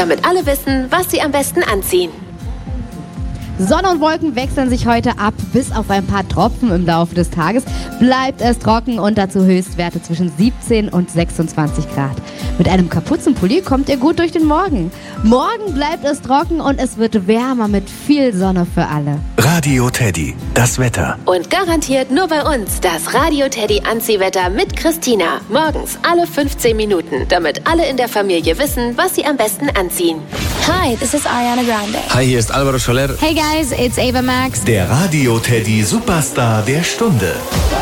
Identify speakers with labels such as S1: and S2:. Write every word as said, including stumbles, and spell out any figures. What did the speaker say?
S1: damit alle wissen, was sie am besten anziehen.
S2: Sonne und Wolken wechseln sich heute ab. Bis auf ein paar Tropfen im Laufe des Tages bleibt es trocken und dazu Höchstwerte zwischen siebzehn und sechsundzwanzig Grad. Mit einem Kapuzenpulli kommt ihr gut durch den Morgen. Morgen bleibt es trocken und es wird wärmer mit viel Sonne für alle.
S3: Radio Teddy, das Wetter.
S1: Und garantiert nur bei uns das Radio Teddy Anziehwetter mit Christina. Morgens alle fünfzehn Minuten, damit alle in der Familie wissen, was sie am besten anziehen.
S4: Hi, this is Ariana Grande.
S5: Hi, hier ist Alvaro Soler.
S4: Hey guys, it's Ava Max.
S3: Der Radio Teddy Superstar der Stunde.